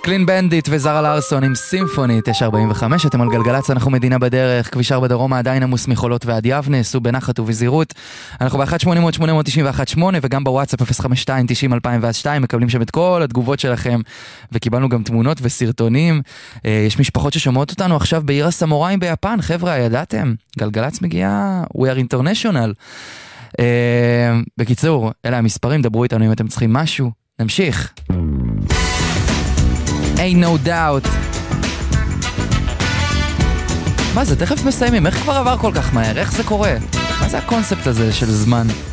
קלין בנדיט וזרה לארסון עם סימפוני 945. אתם על גלגלץ, אנחנו מדינה בדרך, כביש 4 דרומה עדיין עמוס מחולות ועד יבנה, סעו בנחת ובזהירות. אנחנו ב-1-800-891-8 וגם בוואטסאפ 052-90-2002 מקבלים שם את כל התגובות שלכם, וקיבלנו גם תמונות וסרטונים. יש משפחות ששומעות אותנו עכשיו בעיר הסמוראים ביפן. חבר'ה, ידעתם? גלגלץ מגיעה, we are international. בקיצור, אלה המספרים, דברו איתנו אם אתם צריכים משהו. נמשיך. Ain't no doubt. מה זה? תכף מסיימים. איך כבר עבר כל כך מהר? איך זה קורה? מה זה הקונספט הזה של זמן?